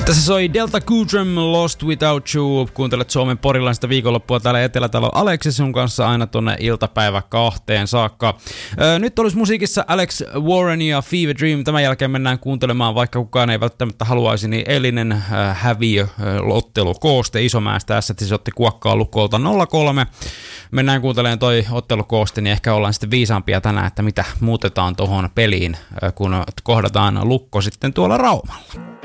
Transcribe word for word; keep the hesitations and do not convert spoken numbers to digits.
Tässä soi Delta Goodrum, Lost Without You. Kuuntelet Suomen porilaista viikonloppua täällä Etelätalo Aleksi sun kanssa aina tonne iltapäivä kahteen saakka. Öö, nyt olisi musiikissa Alex Warren ja Fever Dream. Tämän jälkeen mennään kuuntelemaan, vaikka kukaan ei välttämättä haluaisi, niin eilinen äh, häviö-ottelukooste Isomäestä. S S otti kuokkaa Lukolta nolla kolme. Mennään kuuntelemaan toi ottelukooste, niin ehkä ollaan sitten viisaampia tänään, että mitä muutetaan tohon peliin, kun kohdataan Lukko sitten tuolla Raumalla.